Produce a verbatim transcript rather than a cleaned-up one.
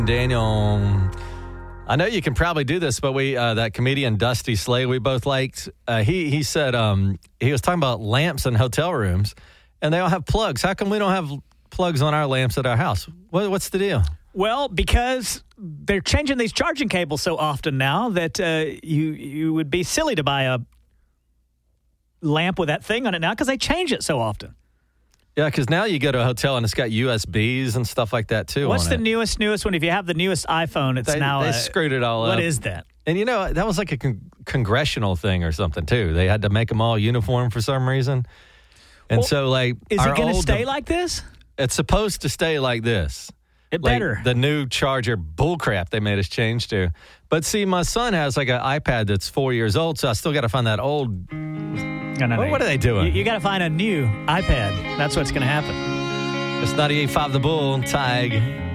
Daniel, I know you can probably do this, but we uh, that comedian Dusty Slay we both liked. Uh, he he said um, he was talking about lamps in hotel rooms, and they all have plugs. How come we don't have plugs on our lamps at our house? What, what's the deal? Well, because they're changing these charging cables so often now that uh, you you would be silly to buy a lamp with that thing on it now because they change it so often. Yeah, because now you go to a hotel and it's got U S Bs and stuff like that, too. What's on the it. newest, newest one? If you have the newest iPhone, it's They, now... they uh, screwed it all What up. is that? And, you know, that was like a con- congressional thing or something, too. They had to make them all uniform for some reason. And Well, so, like... Is our it going to old stay de- like this? It's supposed to stay like this. It Like better. the new charger bullcrap they made us change to. But see, my son has like an iPad that's four years old, so I still got to find that old... No, no, What, no. what are they doing? You, you got to find a new iPad. That's what's going to happen. It's ninety-eight point five The Bull, Tag.